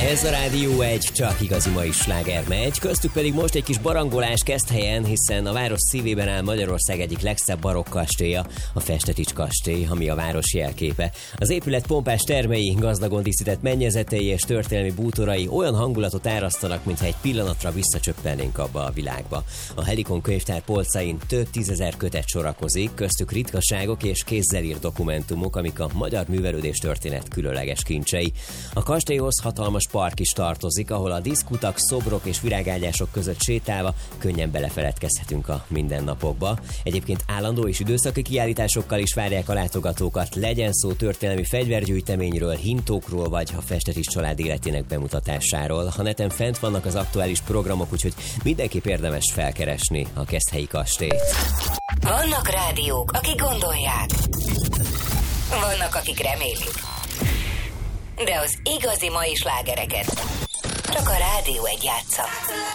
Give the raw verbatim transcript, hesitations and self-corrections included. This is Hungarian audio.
Ez a Rádió egy, csak igazi mai sláger megy, köztük pedig most egy kis barangolás Keszthelyen, hiszen a város szívében áll Magyarország egyik legszebb barokk kastélya, a Festetics kastély, ami a város jelképe. Az épület pompás termei, gazdagon díszített mennyezetei és történelmi bútorai olyan hangulatot árasztanak, mintha egy pillanatra visszacsöppennénk abba a világba. A Helikon könyvtár polcain több tízezer kötet sorakozik, köztük ritkaságok és kézzel írt dokumentumok, amik a magyar művelődés történet különleges kincsei. A kastélyhoz hatalmas park is tartozik, ahol a diszkutak, szobrok és virágágyások között sétálva könnyen belefeledkezhetünk a mindennapokba. Egyébként állandó és időszaki kiállításokkal is várják a látogatókat, legyen szó történelmi fegyvergyűjteményről, hintókról vagy a Festetics család életének bemutatásáról. A neten fent vannak az aktuális programok, úgyhogy mindenképp érdemes felkeresni a keszthelyi kastélyt. Vannak rádiók, akik gondolják. Vannak, akik remélik. De az igazi mai slágereket csak a Rádió egy játsza.